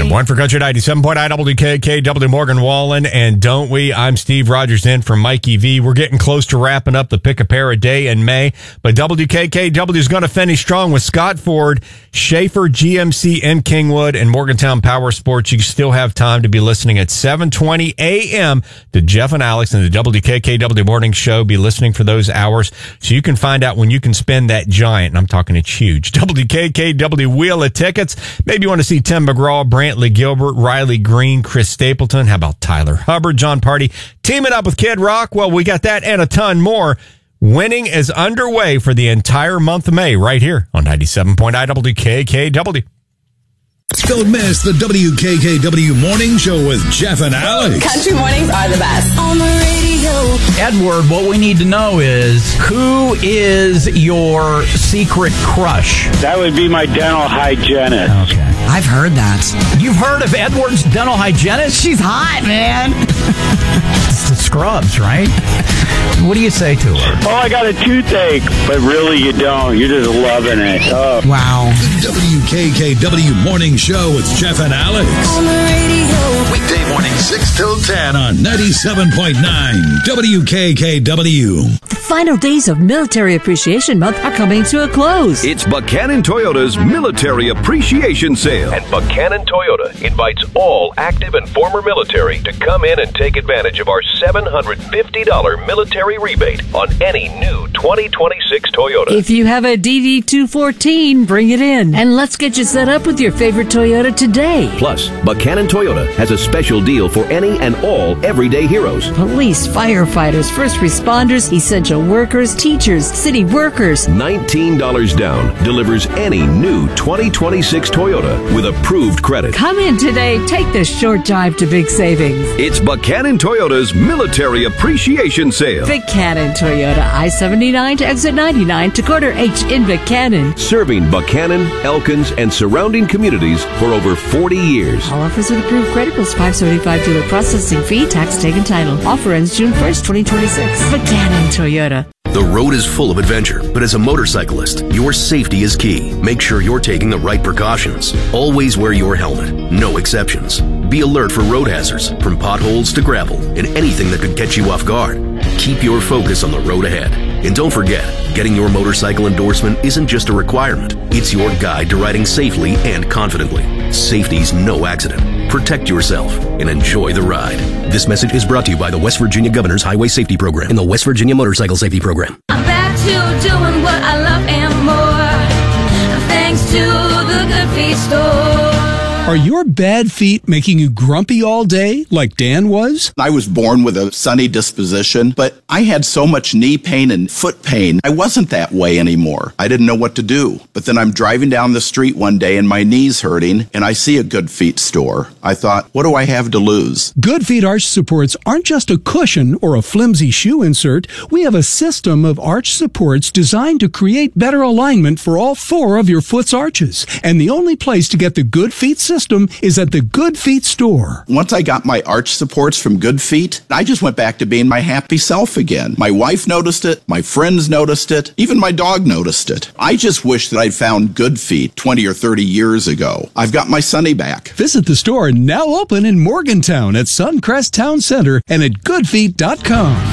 One for Country 97.9 WKKW Morgan Wallen, and don't we? I'm Steve Rogers in for Mikey V. We're getting close to wrapping up the Pick a Pair a Day in May, but WKKW is going to finish strong with Scott Ford, Schaefer GMC in Kingwood, and Morgantown Power Sports. You still have time to be listening at 7:20 a.m. to Jeff and Alex and the WKKW Morning Show. Be listening for those hours so you can find out when you can spend that giant, and I'm talking it's huge, WKKW Wheel of Tickets. Maybe you want to see Tim McGraw, Brantley Gilbert, Riley Green, Chris Stapleton. How about Tyler Hubbard, John Party, teaming up with Kid Rock? Well, we got that and a ton more. Winning is underway for the entire month of May right here on 97.9 WKKW. Don't miss the WKKW Morning Show with Jeff and Alex. Country mornings are the best. On the radio. Edward, what we need to know is, who is your secret crush? That would be my dental hygienist. Okay. I've heard that. You've heard of Edward's dental hygienist? She's hot, man. It's the Scrubs, right? What do you say to her? Oh, I got a toothache. But really, you don't. You're just loving it. Oh. Wow. The WKKW Morning Show with Jeff and Alex. On the radio. Weekday morning 6 till 10 on 97.9 WKKW. The final days of Military Appreciation Month are coming to a close. It's Buchanan Toyota's Military Appreciation Sale. And Buchanan Toyota invites all active and former military to come in and take advantage of our $750 military rebate on any new 2026 Toyota. If you have a DD214, bring it in. And let's get you set up with your favorite Toyota today. Plus, Buchanan Toyota has a special deal for any and all everyday heroes. Police, firefighters, first responders, essential workers, teachers, city workers. $19 down delivers any new 2026 Toyota with approved credit. Come in today. Take the short drive to big savings. It's Buchanan Toyota's Military Appreciation Sale. Buchanan Toyota, I-79 to exit 99 to quarter H in Buchanan. Serving Buchanan, Elkins, and surrounding communities for over 40 years. All offers with approved credit plus $575 dealer processing fee, tax taken title. Offer ends June 1st, 2026. Buchanan Toyota. The road is full of adventure, but as a motorcyclist, your safety is key. Make sure you're taking the right precautions. Always wear your helmet. No exceptions. Be alert for road hazards, from potholes to gravel, and anything that could catch you off guard. Keep your focus on the road ahead. And don't forget, getting your motorcycle endorsement isn't just a requirement. It's your guide to riding safely and confidently. Safety's no accident. Protect yourself and enjoy the ride. This message is brought to you by the West Virginia Governor's Highway Safety Program and the West Virginia Motorcycle Safety Program. I'm back to doing what I love and more. Thanks to the Good Feet store. Are your bad feet making you grumpy all day like Dan was? I was born with a sunny disposition, but I had so much knee pain and foot pain. I wasn't that way anymore. I didn't know what to do. But then I'm driving down the street one day and my knee's hurting, and I see a Good Feet store. I thought, what do I have to lose? Good Feet arch supports aren't just a cushion or a flimsy shoe insert. We have a system of arch supports designed to create better alignment for all four of your foot's arches. And the only place to get the Good Feet system is at the Good Feet store. Once I got my arch supports from Good Feet, I just went back to being my happy self again. My wife noticed it, my friends noticed it, even my dog noticed it. I just wish that I'd found Good Feet 20 or 30 years ago. I've got my Sonny back. Visit the store now open in Morgantown at Suncrest Town Center and at goodfeet.com.